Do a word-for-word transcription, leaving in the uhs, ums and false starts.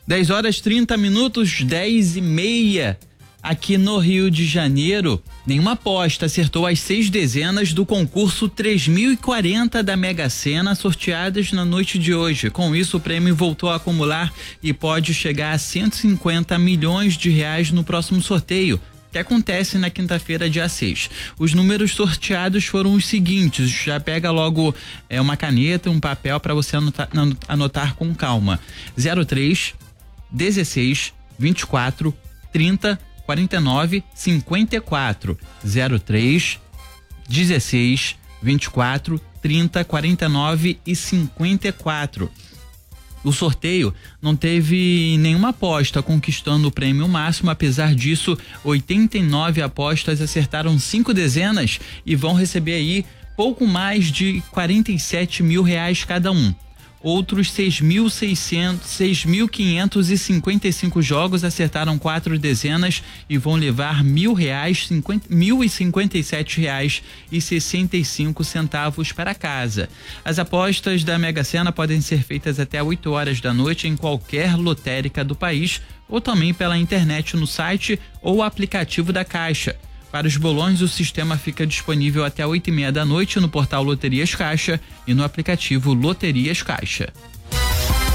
dez horas trinta minutos, dez e meia. Aqui no Rio de Janeiro, nenhuma aposta acertou as seis dezenas do concurso três mil e quarenta da Mega Sena sorteadas na noite de hoje. Com isso, o prêmio voltou a acumular e pode chegar a cento e cinquenta milhões de reais no próximo sorteio, que acontece na quinta-feira, dia seis. Os números sorteados foram os seguintes, já pega logo é, uma caneta, um papel para você anotar, anotar com calma. zero três, dezesseis, vinte e quatro, trinta, quarenta e nove, cinquenta e quatro. zero três, dezesseis, vinte e quatro, trinta, quarenta e nove e cinquenta e quatro. O sorteio não teve nenhuma aposta conquistando o prêmio máximo. Apesar disso, oitenta e nove apostas acertaram cinco dezenas e vão receber aí pouco mais de quarenta e sete mil reais cada um. Outros seis mil quinhentos e cinquenta e cinco jogos acertaram quatro dezenas e vão levar mil reais, mil e cinquenta e sete reais e sessenta e cinco centavos para casa. As apostas da Mega Sena podem ser feitas até oito horas da noite em qualquer lotérica do país ou também pela internet no site ou aplicativo da Caixa. Para os bolões, o sistema fica disponível até oito e meia da noite no portal Loterias Caixa e no aplicativo Loterias Caixa.